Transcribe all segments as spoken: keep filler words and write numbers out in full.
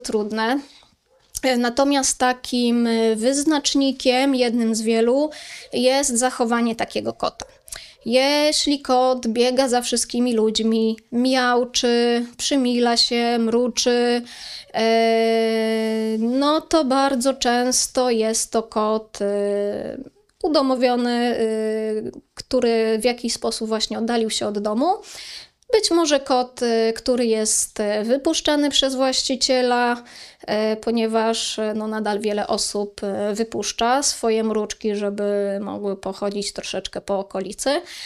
trudne. Natomiast takim wyznacznikiem, jednym z wielu, jest zachowanie takiego kota. Jeśli kot biega za wszystkimi ludźmi, miauczy, przymila się, mruczy, no to bardzo często jest to kot udomowiony, który w jakiś sposób właśnie oddalił się od domu. Być może kot, który jest wypuszczany przez właściciela, ponieważ no, nadal wiele osób wypuszcza swoje mruczki, żeby mogły pochodzić troszeczkę po okolicy.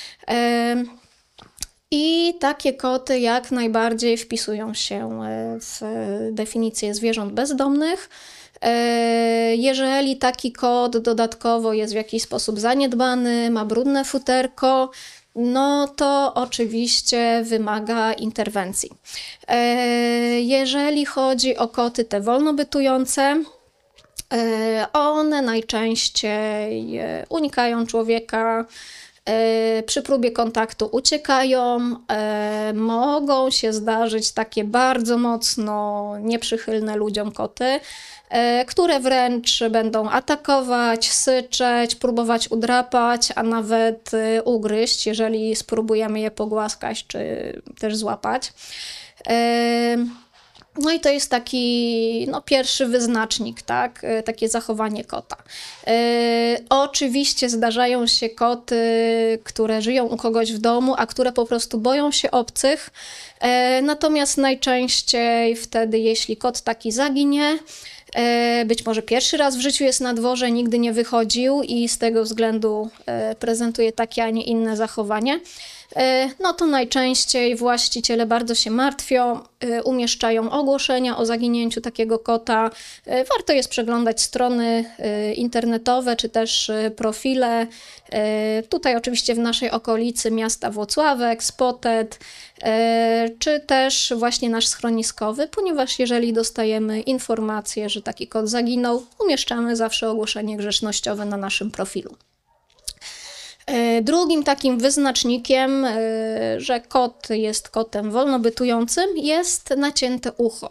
I takie koty jak najbardziej wpisują się w definicję zwierząt bezdomnych. Jeżeli taki kot dodatkowo jest w jakiś sposób zaniedbany, ma brudne futerko, no to oczywiście wymaga interwencji. Jeżeli chodzi o koty te wolnobytujące, one najczęściej unikają człowieka, przy próbie kontaktu uciekają, mogą się zdarzyć takie bardzo mocno nieprzychylne ludziom koty, które wręcz będą atakować, syczeć, próbować udrapać, a nawet ugryźć, jeżeli spróbujemy je pogłaskać czy też złapać. No i to jest taki no, pierwszy wyznacznik, tak? Takie zachowanie kota. Yy, oczywiście zdarzają się koty, które żyją u kogoś w domu, a które po prostu boją się obcych. Yy, natomiast najczęściej wtedy, jeśli kot taki zaginie, yy, być może pierwszy raz w życiu jest na dworze, nigdy nie wychodził i z tego względu yy, prezentuje takie, a nie inne zachowanie, no to najczęściej właściciele bardzo się martwią, umieszczają ogłoszenia o zaginięciu takiego kota. Warto jest przeglądać strony internetowe czy też profile. Tutaj oczywiście w naszej okolicy miasta Włocławek, Spotted, czy też właśnie nasz schroniskowy, ponieważ jeżeli dostajemy informację, że taki kot zaginął, umieszczamy zawsze ogłoszenie grzecznościowe na naszym profilu. Drugim takim wyznacznikiem, że kot jest kotem wolnobytującym, jest nacięte ucho.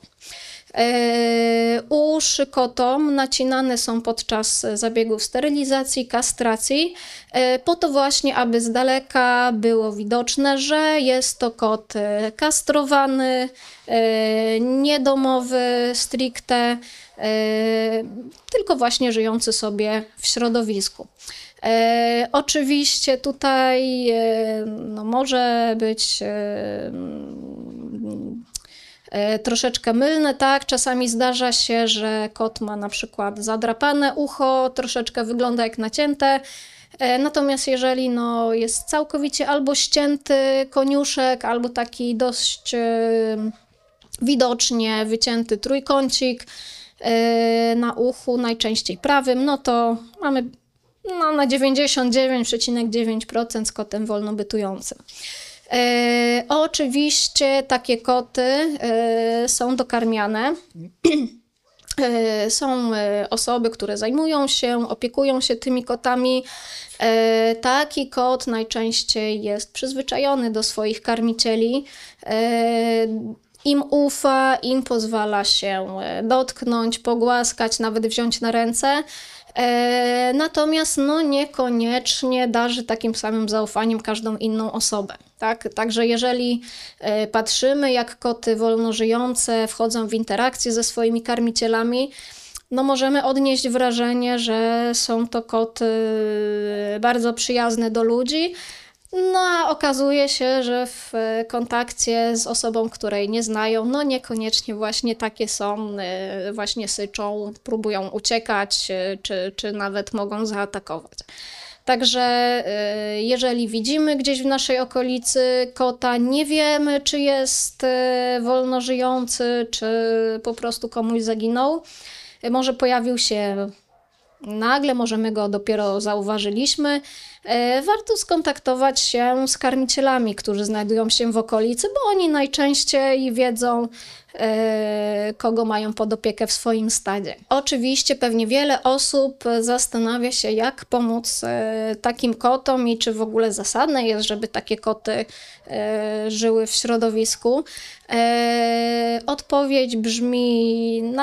Uszy kotom nacinane są podczas zabiegów sterylizacji, kastracji, po to właśnie, aby z daleka było widoczne, że jest to kot kastrowany, niedomowy stricte, tylko właśnie żyjący sobie w środowisku. E, oczywiście tutaj e, no, może być e, e, troszeczkę mylne, tak? Czasami zdarza się, że kot ma na przykład zadrapane ucho, troszeczkę wygląda jak nacięte. E, natomiast jeżeli no, jest całkowicie albo ścięty koniuszek, albo taki dość e, widocznie wycięty trójkącik e, na uchu, najczęściej prawym, no to mamy no, na dziewięćdziesiąt dziewięć przecinek dziewięć procent z kotem wolnobytującym. E, oczywiście takie koty e, są dokarmiane. E, są osoby, które zajmują się, opiekują się tymi kotami. E, taki kot najczęściej jest przyzwyczajony do swoich karmicieli. E, Im ufa, im pozwala się dotknąć, pogłaskać, nawet wziąć na ręce. E, natomiast no, niekoniecznie darzy takim samym zaufaniem każdą inną osobę. Tak? Także jeżeli e, patrzymy, jak koty wolnożyjące wchodzą w interakcję ze swoimi karmicielami, no możemy odnieść wrażenie, że są to koty bardzo przyjazne do ludzi. No a okazuje się, że w kontakcie z osobą, której nie znają, no niekoniecznie właśnie takie są, właśnie syczą, próbują uciekać, czy, czy nawet mogą zaatakować. Także jeżeli widzimy gdzieś w naszej okolicy kota, nie wiemy, czy jest wolnożyjący, czy po prostu komuś zaginął, może pojawił się nagle, może my go dopiero zauważyliśmy, warto skontaktować się z karmicielami, którzy znajdują się w okolicy, bo oni najczęściej wiedzą, kogo mają pod opiekę w swoim stadzie. Oczywiście pewnie wiele osób zastanawia się, jak pomóc takim kotom i czy w ogóle zasadne jest, żeby takie koty żyły w środowisku. Odpowiedź brzmi